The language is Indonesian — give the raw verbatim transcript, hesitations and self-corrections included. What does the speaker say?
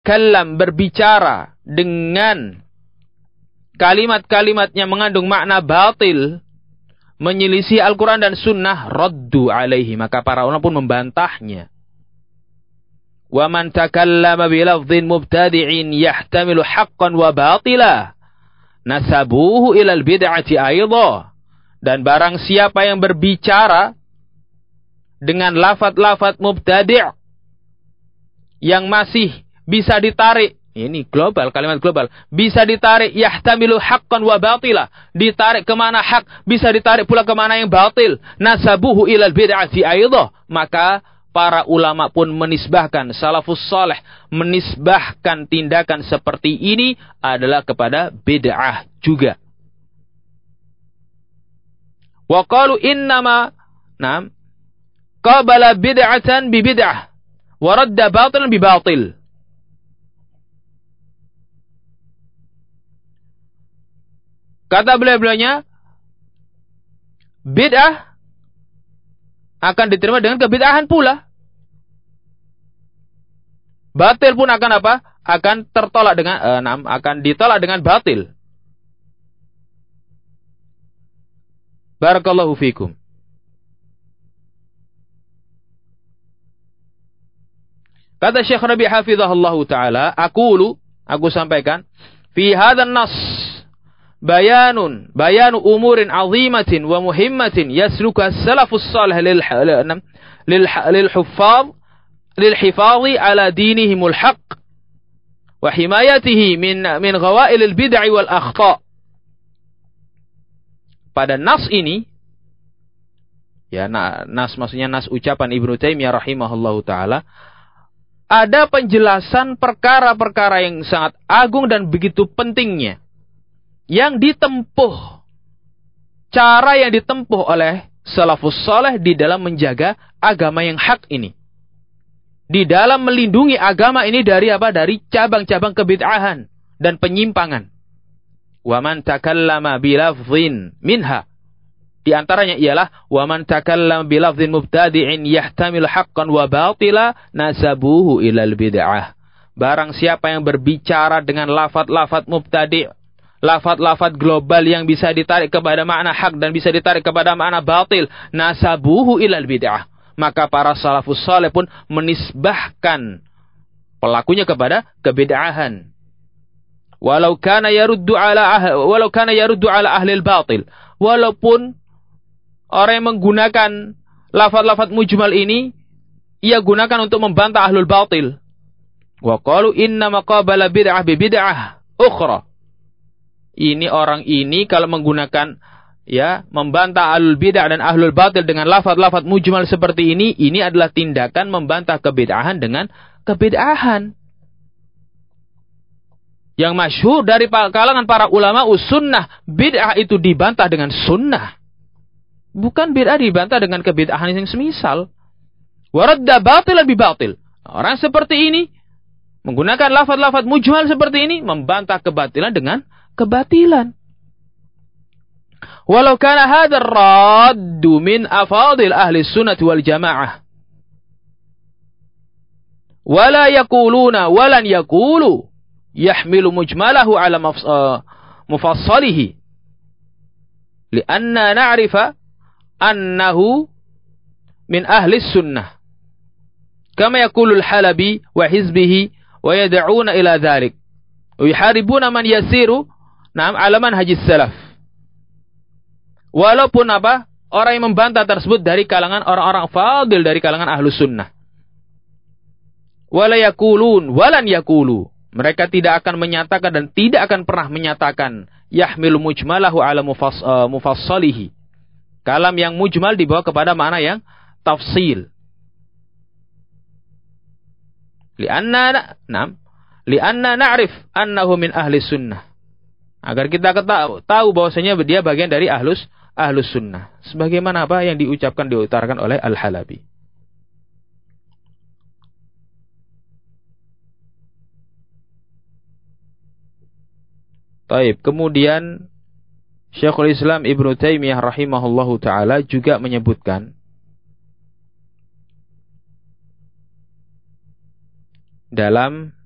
kalam berbicara dengan kalimat-kalimatnya mengandung makna batil, menyelisih Al-Quran dan Sunnah, raddu alaihi, maka para ulama pun membantahnya. Wa man takallama bilafdhin mubtadi'in yahtamilu haqqan wa batila nasabuhu ilal bid'ati aidha. Dan barang siapa yang berbicara dengan lafaz-lafaz mubtadi' yang masih bisa ditarik, ini global, kalimat global, bisa ditarik yahtamilu haqqan wa batila, ditarik kemana hak, bisa ditarik pula kemana yang batil, nasabuhu ilal bid'ati aidha, maka para ulama pun menisbahkan, salafus salih menisbahkan tindakan seperti ini adalah kepada bid'ah juga. Wa qalu innama nam qabala bid'atan bi bid'ah wa radda batilan bi batil. Kata beliau-beliaunya, bid'ah akan diterima dengan kebid'ahan pula. Batil pun akan apa? Akan tertolak dengan eh, nam, akan ditolak dengan batil. Barakallahu fikum. Kata Syekh Rabi' hafizahullahu taala, aqulu, aku sampaikan, fi hadzal nas bayanun bayanu umurin azimatin wa muhimmatin yasluka salafus salih lil lil lil huffaz lil hifadhi ala dinihimul haqq wa himayatihi min min ghawail al bid'ah wal akhta'. Pada nas ini, ya nas maksudnya nas ucapan Ibnu Taimiyah rahimahullahu taala, ada penjelasan perkara-perkara yang sangat agung dan begitu pentingnya yang ditempuh, cara yang ditempuh oleh salafus saleh di dalam menjaga agama yang hak ini, di dalam melindungi agama ini dari apa? Dari cabang-cabang kebid'ahan dan penyimpangan. Wa man takallama bilafdhin minha, di antaranya ialah wa man takallama bilafdhin mubtadi'in yahtamil haqqan wa batila nasabuhu ilal bid'ah. Barang siapa yang berbicara dengan lafaz-lafaz mubtadi', lafaz-lafaz global yang bisa ditarik kepada makna hak dan bisa ditarik kepada makna batil, nasabuhu ilal bid'ah, maka para salafus saleh pun menisbahkan pelakunya kepada kebid'ahan. Walau kana yaruddu ala ah, walau kana yaruddu ala ahli al-batil, walaupun orang yang menggunakan lafaz-lafaz mujmal ini ia gunakan untuk membantah ahlul batil. Wa qalu inna maqabala bid'ah bi bid'ah ukhra. Ini orang ini kalau menggunakan ya membantah ahlul bid'ah dan ahlul batil dengan lafaz-lafaz mujmal seperti ini, ini adalah tindakan membantah kebid'ahan dengan kebid'ahan. Yang masyhur dari kalangan para ulama sunnah, bid'ah itu dibantah dengan sunnah. Bukan bid'ah dibantah dengan kebid'ahan yang semisal. Waradda batilan bi batil. Orang seperti ini menggunakan lafaz-lafaz mujmal seperti ini membantah kebatilan dengan kebatilan. Walau kana hadzal raddu min afadil ahli sunnah wal jamaah. Wala yaquluna walan yaqulu yahmilu mujmalahu ala mufassalihi lianna na'rifa annahu min ahli sunnah kama yaqulu al-Halabi wa hizbihi wa yad'una ila dhalik wa yuharibuna man yasiru na'am ala manhajis salaf. Walaupun apa orang yang membantah tersebut dari kalangan orang-orang fadil dari kalangan ahlu sunnah, wala yaqulun walan yaqulu, mereka tidak akan menyatakan dan tidak akan pernah menyatakan yahmilu mujmalahu ala mufass, uh, mufassalihi. Kalam yang mujmal dibawa kepada makna yang tafsil. Lianna nam, lianna na'rif annahu min ahli sunnah. Agar kita tahu bahwasanya dia bagian dari ahlus ahlus sunnah. Sebagaimana apa yang diucapkan diutarakan oleh Al-Halabi. Taib. Kemudian Syekhul Islam Ibnu Taimiyah rahimahullahu taala juga menyebutkan dalam